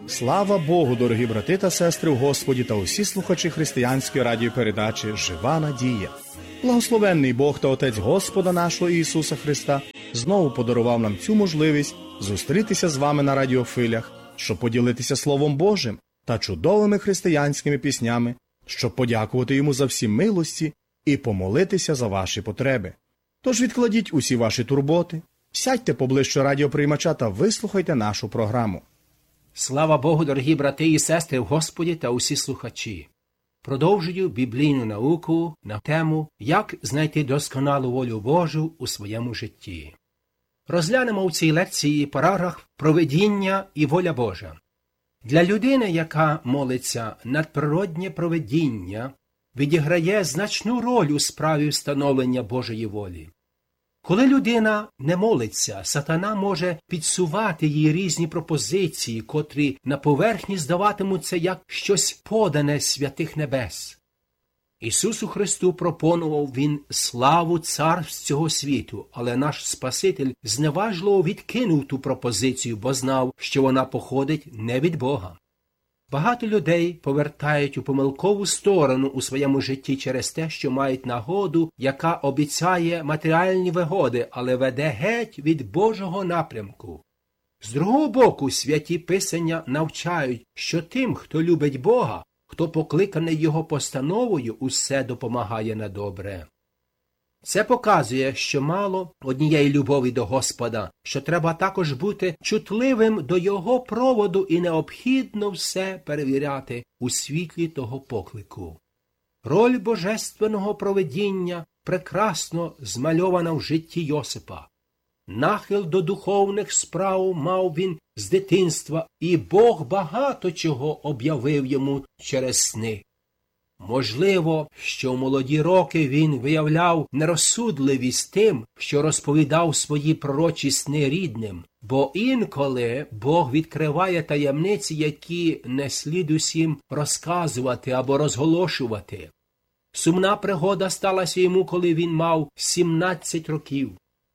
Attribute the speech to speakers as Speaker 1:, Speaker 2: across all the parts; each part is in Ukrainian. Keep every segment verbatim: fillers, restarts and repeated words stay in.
Speaker 1: Слава Богу, дорогі брати та сестри в Господі та усі слухачі християнської радіопередачі «Жива надія». Благословенний Бог та Отець Господа нашого Ісуса Христа знову подарував нам цю можливість зустрітися з вами на радіофилях, щоб поділитися Словом Божим та чудовими християнськими піснями, щоб подякувати Йому за всі милості і помолитися за ваші потреби. Тож відкладіть усі ваші турботи, сядьте поближче радіоприймача та вислухайте нашу програму.
Speaker 2: Слава Богу, дорогі брати і сестри в Господі та усі слухачі! Продовжую біблійну науку на тему «Як знайти досконалу волю Божу у своєму житті». Розглянемо в цій лекції параграф «Провидіння і воля Божа». Для людини, яка молиться, надприроднє провидіння відіграє значну роль у справі встановлення Божої волі. Коли людина не молиться, сатана може підсувати їй різні пропозиції, котрі на поверхні здаватимуться як щось подане святих небес. Ісусу Христу пропонував Він славу царств цього світу, але наш Спаситель зневажливо відкинув ту пропозицію, бо знав, що вона походить не від Бога. Багато людей повертають у помилкову сторону у своєму житті через те, що мають нагоду, яка обіцяє матеріальні вигоди, але веде геть від Божого напрямку. З другого боку, святі Писання навчають, що тим, хто любить Бога, хто покликаний Його постановою, усе допомагає на добре. Це показує, що мало однієї любові до Господа, що треба також бути чутливим до Його проводу і необхідно все перевіряти у світлі того поклику. Роль божественного провидіння прекрасно змальована в житті Йосипа. Нахил до духовних справ мав він з дитинства, і Бог багато чого об'явив йому через сни. Можливо, що в молоді роки він виявляв нерозсудливість тим, що розповідав свої пророчі сни рідним, бо інколи Бог відкриває таємниці, які не слід усім розказувати або розголошувати. Сумна пригода сталася йому, коли він мав сімнадцять років.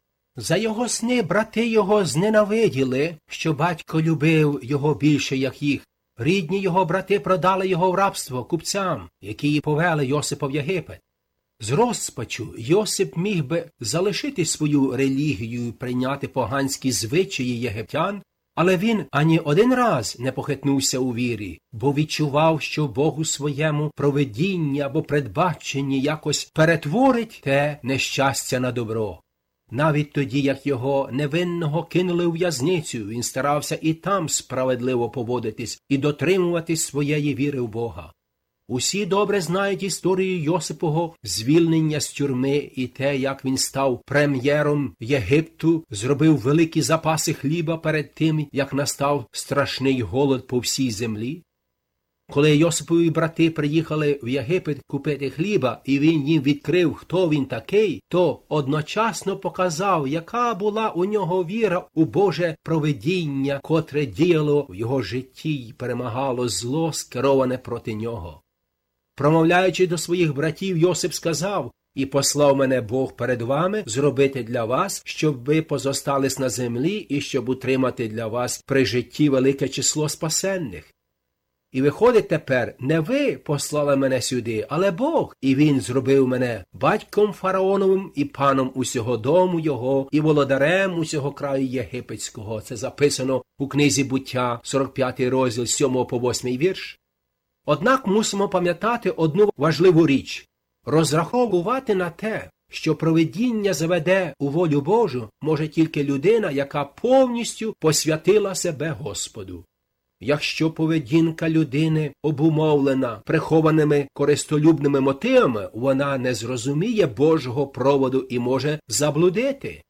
Speaker 2: За його сни брати його зненавиділи, що батько любив його більше, як їх. Рідні його брати продали його в рабство купцям, які повели Йосипа в Єгипет. З розпачу Йосип міг би залишити свою релігію і прийняти поганські звичаї єгиптян, але він ані один раз не похитнувся у вірі, бо відчував, що Бог у своєму провидінні або предбаченні якось перетворить те нещастя на добро. Навіть тоді, як його невинного кинули у в'язницю, він старався і там справедливо поводитись і дотримуватись своєї віри в Бога. Усі добре знають історію Йосипового звільнення з тюрми і те, як він став прем'єром Єгипту, зробив великі запаси хліба перед тим, як настав страшний голод по всій землі. Коли Йосипові брати приїхали в Єгипет купити хліба, і він їм відкрив, хто він такий, то одночасно показав, яка була у нього віра у Боже провидіння, котре діяло в його житті й перемагало зло, скероване проти нього. Промовляючи до своїх братів, Йосип сказав: «І послав мене Бог перед вами зробити для вас, щоб ви позостались на землі і щоб утримати для вас при житті велике число спасенних. І виходить тепер, не ви послали мене сюди, але Бог, і Він зробив мене батьком фараоновим і паном усього дому його, і володарем усього краю єгипетського». Це записано у книзі «Буття», сорок п'ятий розділ, з сьомого по восьмий вірш. Однак мусимо пам'ятати одну важливу річ. Розраховувати на те, що провидіння заведе у волю Божу, може тільки людина, яка повністю посвятила себе Господу. Якщо поведінка людини обумовлена прихованими користолюбними мотивами, вона не зрозуміє Божого проводу і може заблудити.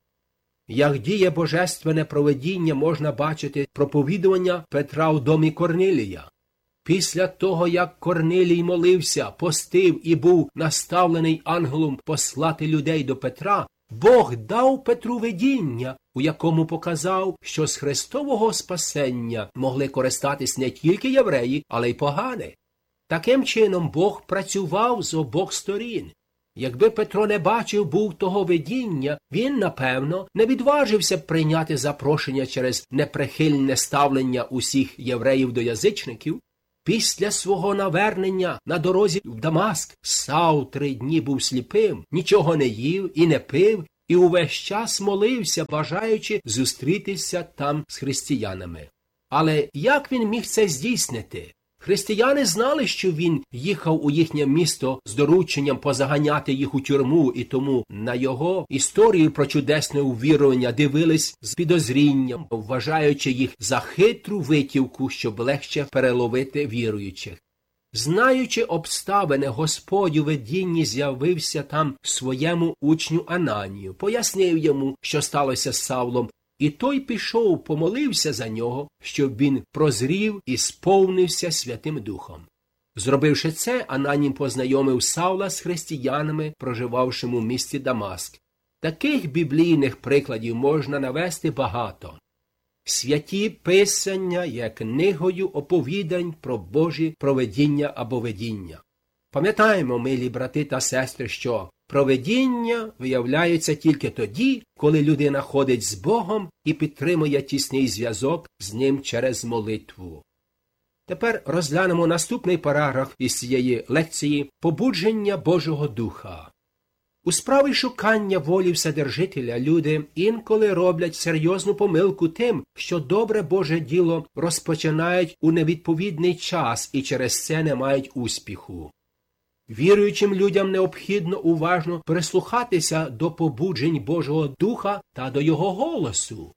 Speaker 2: Як діє божественне провидіння, можна бачити проповідування Петра в домі Корнилія. Після того, як Корнилій молився, постив і був наставлений ангелом послати людей до Петра, Бог дав Петру видіння, у якому показав, що з Христового спасення могли користатись не тільки євреї, але й погани. Таким чином Бог працював з обох сторін. Якби Петро не бачив був того видіння, він, напевно, не відважився б прийняти запрошення через неприхильне ставлення усіх євреїв до язичників. Після свого навернення на дорозі в Дамаск Саул три дні був сліпим, нічого не їв і не пив, і увесь час молився, бажаючи зустрітися там з християнами. Але як він міг це здійснити? Християни знали, що він їхав у їхнє місто з дорученням позаганяти їх у тюрму, і тому на його історію про чудесне увірування дивились з підозрінням, вважаючи їх за хитру витівку, щоб легше переловити віруючих. Знаючи обставини, Господь у видінні з'явився там своєму учню Ананію, пояснив йому, що сталося з Савлом, і той пішов, помолився за нього, щоб він прозрів і сповнився Святим Духом. Зробивши це, Ананій познайомив Савла з християнами, проживавшими в місті Дамаск. Таких біблійних прикладів можна навести багато. Святі Писання є книгою оповідань про Божі провидіння або видіння. Пам'ятаємо, милі брати та сестри, що провидіння виявляється тільки тоді, коли людина ходить з Богом і підтримує тісний зв'язок з Ним через молитву. Тепер розглянемо наступний параграф із цієї лекції «Побудження Божого Духа». У справі шукання волі Вседержителя люди інколи роблять серйозну помилку тим, що добре Боже діло розпочинають у невідповідний час і через це не мають успіху. Віруючим людям необхідно уважно прислухатися до побуджень Божого Духа та до Його голосу.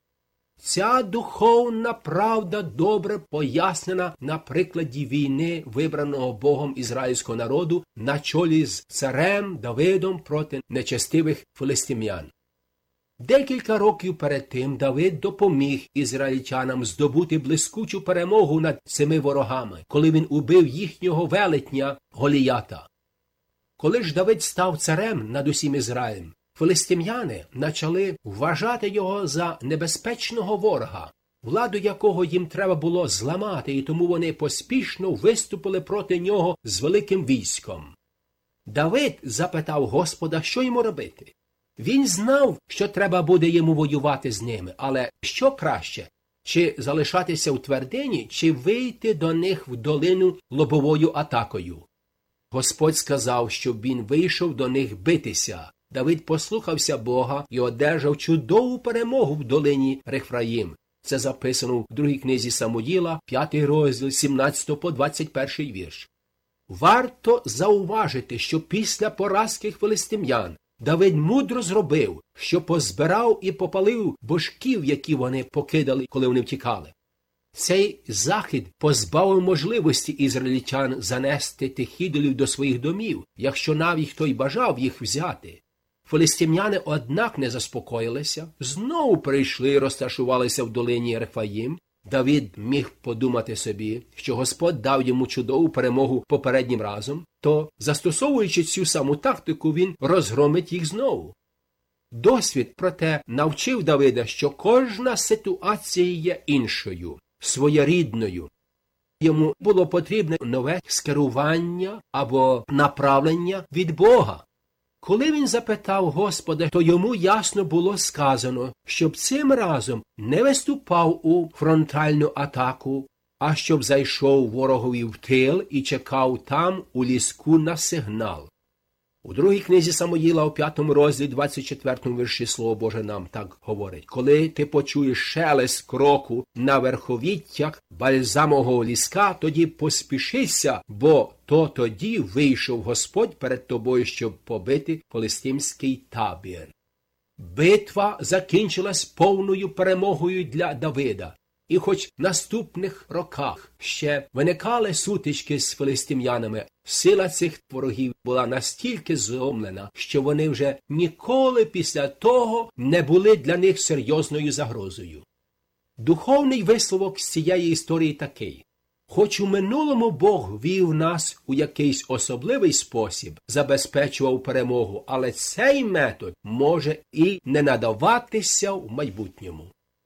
Speaker 2: Ця духовна правда добре пояснена на прикладі війни вибраного Богом ізраїльського народу на чолі з царем Давидом проти нечестивих филистимлян. Декілька років перед тим Давид допоміг ізраїльтянам здобути блискучу перемогу над цими ворогами, коли він убив їхнього велетня Голіята. Коли ж Давид став царем над усім Ізраїлем, филистимляни почали вважати його за небезпечного ворога, владу якого їм треба було зламати, і тому вони поспішно виступили проти нього з великим військом. Давид запитав Господа, що йому робити. Він знав, що треба буде йому воювати з ними, але що краще? Чи залишатися в твердині, чи вийти до них в долину лобовою атакою? Господь сказав, щоб він вийшов до них битися. Давид послухався Бога і одержав чудову перемогу в долині Рефраїм. Це записано в другій книзі Самуїла, п'ятий розділ, сімнадцятий по двадцять перший вірш. Варто зауважити, що після поразки филистимлян Давид мудро зробив, що позбирав і попалив божків, які вони покидали, коли вони втікали. Цей захід позбавив можливості ізраїльтян занести тих ідолів до своїх домів, якщо навіть хто й бажав їх взяти. Филистимляни, однак, не заспокоїлися, знову прийшли і розташувалися в долині Рефаїм. Давид міг подумати собі, що Господь дав йому чудову перемогу попереднім разом, то, застосовуючи цю саму тактику, він розгромить їх знову. Досвід, проте, навчив Давида, що кожна ситуація є іншою, своєрідною. Йому було потрібне нове скерування або направлення від Бога. Коли він запитав Господа, то йому ясно було сказано, щоб цим разом не виступав у фронтальну атаку, а щоб зайшов ворогові в тил і чекав там у ліску на сигнал. У другій книзі Самуїла, у п'ятому розділі, двадцять четвертому вірші, Слово Боже нам так говорить. Коли ти почуєш шелест кроку на верховіттях бальзамового ліска, тоді поспішися, бо то тоді вийшов Господь перед тобою, щоб побити филистимський табір. Битва закінчилась повною перемогою для Давида. І хоч в наступних роках ще виникали сутички з филистимлянами, сила цих ворогів була настільки зломлена, що вони вже ніколи після того не були для них серйозною загрозою. Духовний висновок з цієї історії такий. Хоч у минулому Бог вів нас у якийсь особливий спосіб, забезпечував перемогу, але цей метод може і не надаватися в майбутньому.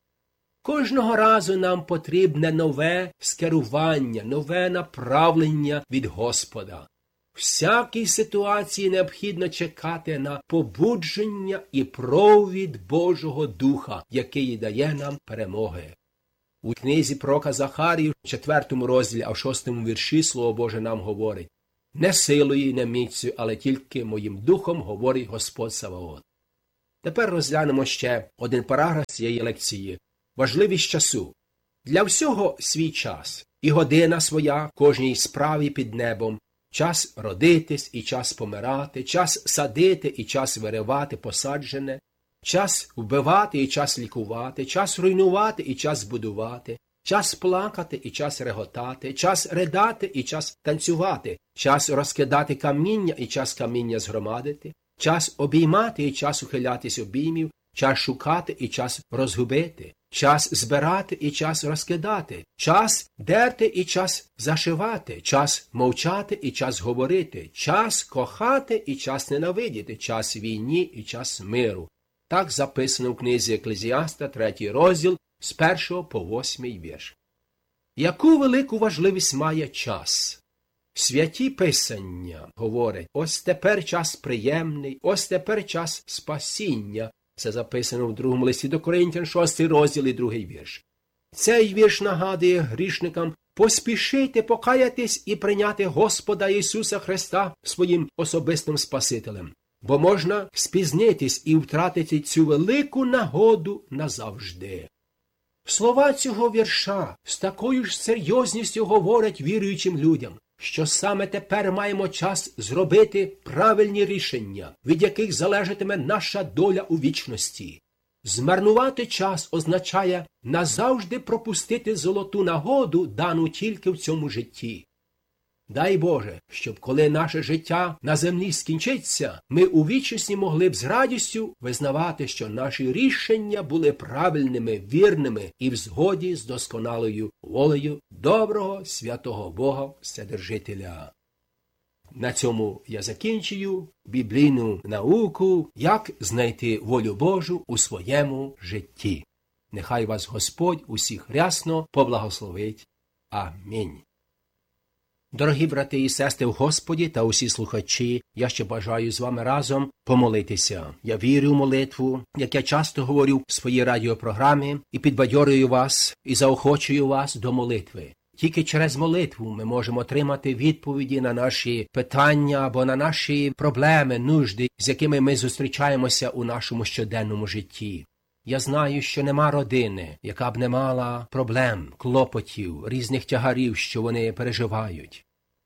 Speaker 2: Кожного разу нам потрібне нове скерування, нове направлення від Господа. всякій ситуації необхідно чекати на побудження і провід Божого Духа, який дає нам перемоги. У книзі пророка Захарії, в четвертому розділі, а в шостому вірші Слово Боже нам говорить: «Не силою і не міцю, але тільки моїм духом, говорить Господь Саваот». Тепер розглянемо ще один параграф цієї лекції – важливість часу. Для всього свій час, і година своя кожній справі під небом, час родитись і час помирати, час садити і час виривати посаджене, час вбивати і час лікувати, час руйнувати і час будувати, час плакати і час реготати, час ридати і час танцювати, час розкидати каміння і час каміння згромадити, час обіймати і час ухилятись обіймів, час шукати і час розгубити, час збирати і час розкидати, час дерти і час зашивати, час мовчати і час говорити, час кохати і час ненавидіти, час війні і час миру. Так записано в книзі Еклезіаста, третій розділ, з першого по восьмий вірш. Яку велику важливість має час? Святі Писання говорять: ось тепер час приємний, ось тепер час спасіння. Це записано в другому листі до Коринтян, шостий розділ і другий вірш. Цей вірш нагадує грішникам поспішити покаятись і прийняти Господа Ісуса Христа своїм особистим Спасителем, бо можна спізнитись і втратити цю велику нагоду назавжди. Слова цього вірша з такою ж серйозністю говорять віруючим людям, що саме тепер маємо час зробити правильні рішення, від яких залежатиме наша доля у вічності. Змарнувати час означає назавжди пропустити золоту нагоду, дану тільки в цьому житті. Дай Боже, щоб коли наше життя на землі скінчиться, ми у вічності могли б з радістю визнавати, що наші рішення були правильними, вірними і в згоді з досконалою волею доброго святого Бога Вседержителя. На цьому я закінчую біблійну науку, як знайти волю Божу у своєму житті. Нехай вас Господь усіх рясно поблагословить. Амінь. Дорогі брати і сестри в Господі та усі слухачі, я ще бажаю з вами разом помолитися. Я вірю в молитву, як я часто говорю в своїй радіопрограмі, і підбадьорюю вас, і заохочую вас до молитви. Тільки через молитву ми можемо отримати відповіді на наші питання або на наші проблеми, нужди, з якими ми зустрічаємося у нашому щоденному житті. Я знаю, що нема родини, яка б не мала проблем, клопотів, різних тягарів, що вони переживають.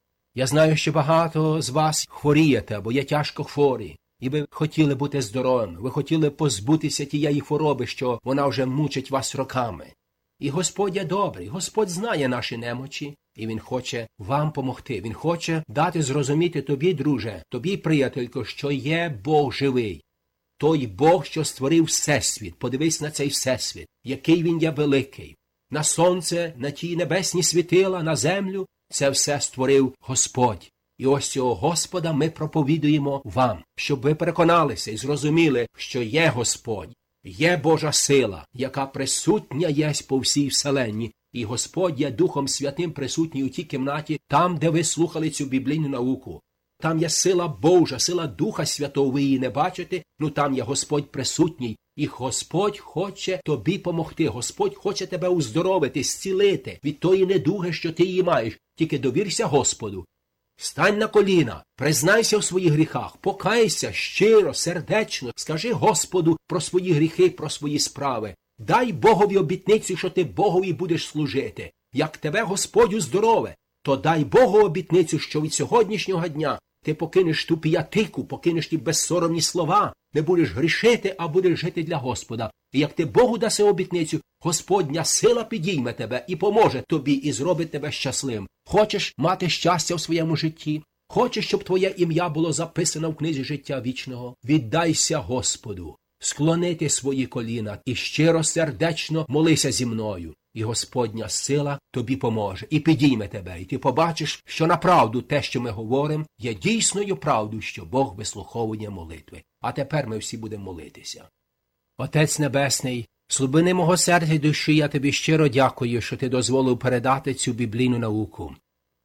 Speaker 2: Я знаю, що багато з вас хворієте або є тяжко хворі, і ви хотіли бути здоровими, ви хотіли позбутися тієї хвороби, що вона вже мучить вас роками. І Господь є добрий, Господь знає наші немочі, і Він хоче вам помогти. Він хоче дати зрозуміти тобі, друже, тобі, приятелько, що є Бог живий. Той Бог, що створив Всесвіт, подивись на цей Всесвіт, який він є великий. На сонце, на ті небесні світила, на землю – це все створив Господь. І ось цього Господа ми проповідуємо вам, щоб ви переконалися і зрозуміли, що є Господь, є Божа сила, яка присутня єсть по всій вселенні. І Господь є Духом Святим присутній у тій кімнаті, там, де ви слухали цю біблійну науку. Там є сила Божа, сила Духа Святого, ви її не бачите, ну там є Господь присутній. І Господь хоче тобі помогти, Господь хоче тебе уздоровити, зцілити від тої недуги, що ти її маєш. Тільки довірся Господу. Стань на коліна, признайся в своїх гріхах, покайся щиро, сердечно, скажи Господу про свої гріхи, про свої справи. Дай Богові обітницю, що ти Богові будеш служити. Як тебе Господь уздорове, то дай Богу обітницю, що від сьогоднішнього дня ти покинеш ту піятику, покинеш ті безсоромні слова, не будеш грішити, а будеш жити для Господа. І як ти Богу даси обітницю, Господня сила підійме тебе і поможе тобі і зробить тебе щасливим. Хочеш мати щастя в своєму житті? Хочеш, щоб твоє ім'я було записано в книзі життя вічного? Віддайся Господу, склонити свої коліна і щиро сердечно молися зі мною. І Господня сила тобі поможе і підійме тебе. І ти побачиш, що направду те, що ми говоримо, є дійсною правдою, що Бог вислуховує молитви. А тепер ми всі будемо молитися. Отець Небесний, з глибини мого серця й душі я тобі щиро дякую, що ти дозволив передати цю біблійну науку.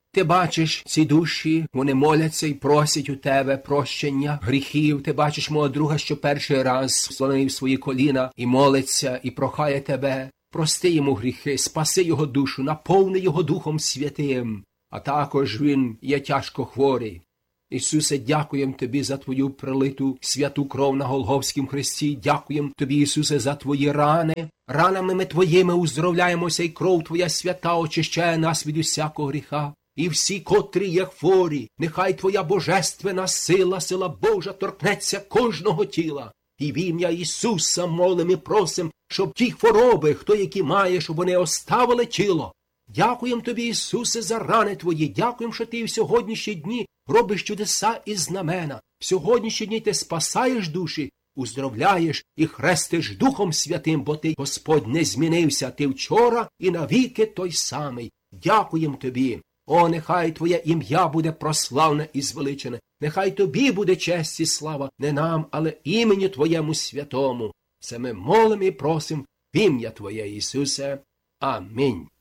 Speaker 2: Ти бачиш ці душі, вони моляться і просять у тебе прощення гріхів. Ти бачиш мого друга, що перший раз склонив свої коліна і молиться, і прохає тебе. Прости йому гріхи, спаси його душу, наповни його Духом Святим. А також він є тяжко хворий. Ісусе, дякуємо Тобі за Твою пролиту святу кров на Голгофськім хресті. Дякуємо Тобі, Ісусе, за Твої рани. Ранами ми Твоїми уздоровляємося, і кров Твоя свята очищає нас від усякого гріха. І всі, котрі є хворі, нехай Твоя божественна сила, сила Божа торкнеться кожного тіла. І в ім'я Ісуса молим і просим, щоб ті хвороби, хто які має, щоб вони оставили тіло. Дякуємо Тобі, Ісусе, за рани Твої. Дякуємо, що Ти в сьогоднішні дні робиш чудеса і знамена. В сьогоднішні дні Ти спасаєш душі, уздоровляєш і хрестиш Духом Святим, бо Ти, Господь, не змінився. Ти вчора і навіки той самий. Дякуємо Тобі. О, нехай Твоє ім'я буде прославне і звеличене. Нехай Тобі буде честь і слава, не нам, але імені Твоєму святому. Це ми молимо і просимо в ім'я Твоє, Ісусе. Амінь.